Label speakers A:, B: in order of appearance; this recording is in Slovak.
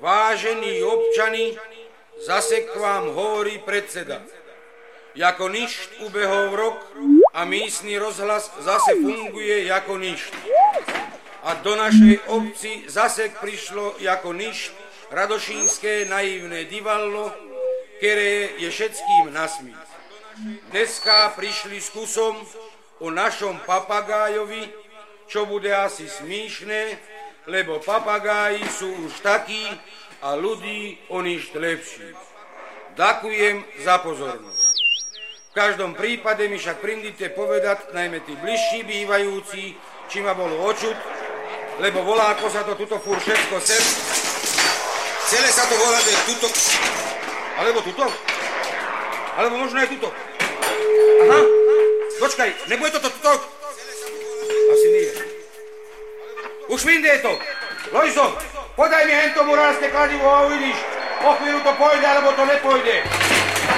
A: Vážení občani, zase k vám hovorí predseda. Jako ništ ubehol rok a místny rozhlas zase funguje jako ništ. A do našej obci zase prišlo jako ništ radošínské naivné divadlo, ktoré je všetkým nasmích. Dneska prišli s kusom o našom papagájovi, čo bude asi smíšne, lebo papagáji sú už takí a ľudí o ništ lepší. Ďakujem za pozornosť. V každom prípade mi však prindite povedať, najmä tí bližší bývajúci, či ma bolo očuť, lebo volá, ako sa to tuto furt všetko sem. Celé sa to volá, že tuto, alebo tuto, alebo možno aj tuto. Aha, počkaj, nebude to tuto? Asi nie. Už vinde je to. Lojzo, podaj mi hen tomu rázne kladivo a uvidíš, o chvíľu to pôjde, alebo to nepôjde.